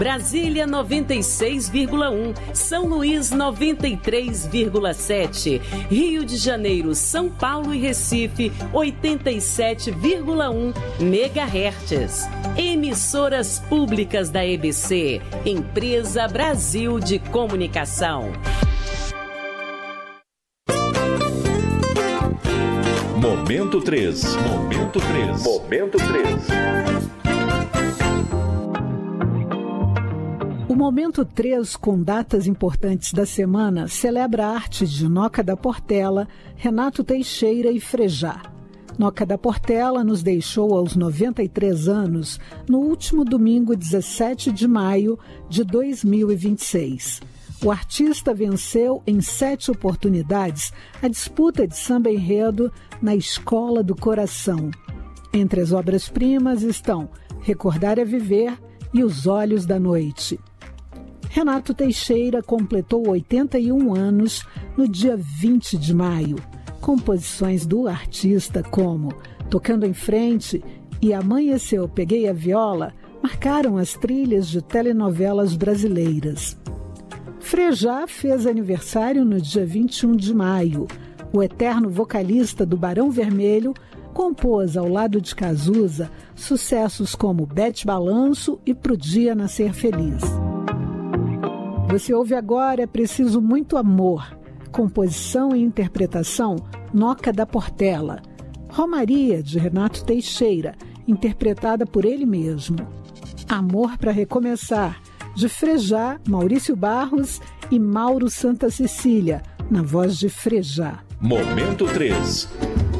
Brasília 96,1, São Luís 93,7, Rio de Janeiro, São Paulo e Recife 87,1 MHz. Emissoras públicas da EBC, Empresa Brasil de Comunicação. Momento 3. Momento 3. Momento 3. O Momento 3, com datas importantes da semana, celebra a arte de Noca da Portela, Renato Teixeira e Frejá. Noca da Portela nos deixou aos 93 anos no último domingo, 17 de maio de 2026. O artista venceu em 7 oportunidades a disputa de samba enredo na Escola do Coração. Entre as obras-primas estão Recordar é Viver e Os Olhos da Noite. Renato Teixeira completou 81 anos no dia 20 de maio. Composições do artista como Tocando em Frente e Amanheceu, Peguei a Viola marcaram as trilhas de telenovelas brasileiras. Frejá fez aniversário no dia 21 de maio. O eterno vocalista do Barão Vermelho compôs ao lado de Cazuza sucessos como Bete Balanço e Pro Dia Nascer Feliz. Você ouve agora É Preciso Muito Amor, composição e interpretação Noca da Portela. Romaria, de Renato Teixeira, interpretada por ele mesmo. Amor para Recomeçar, de Frejá, Maurício Barros e Mauro Santa Cecília, na voz de Frejá. Momento 3.